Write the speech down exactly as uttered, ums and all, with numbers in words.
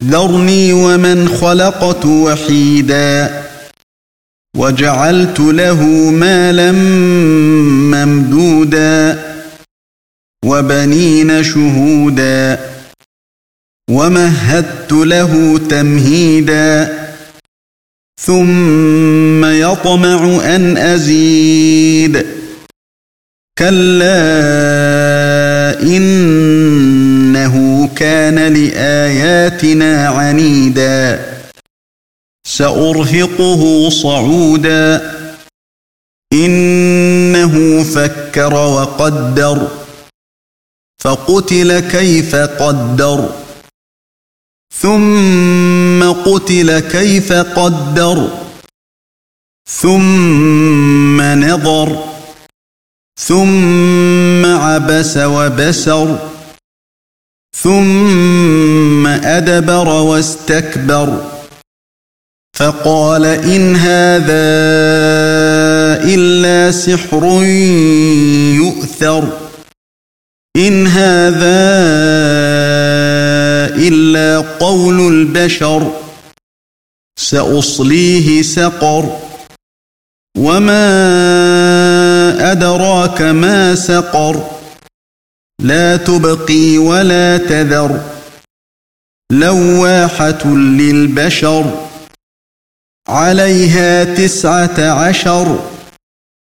ذرني ومن خلقت وحيدا وجعلت له مالا ممدودا وبنين شهودا ومهدت له تمهيدا ثم يطمع أن أزيد كلا إنه كان لآياتنا عنيدا سأرهقه صعودا إنه فكر وقدر فقتل كيف قدر ثم قتل كيف قدر ثم نظر ثم عبس وبسر ثم أدبر واستكبر فقال إن هذا إلا سحر يؤثر إن هذا إلا قول البشر سأصليه سقر وما أدراك ما سقر لا تبقي ولا تذر لواحة للبشر عليها تسعة عشر